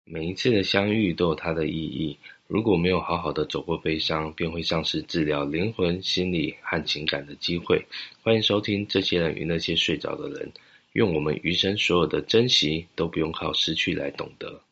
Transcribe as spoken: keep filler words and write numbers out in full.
每一次的相遇都有它的意义，如果没有好好的走过悲伤，便会丧失治疗灵魂、心理和情感的机会。欢迎收听这些人与那些睡着的人，愿我们余生所有的珍惜都不用靠失去来懂得。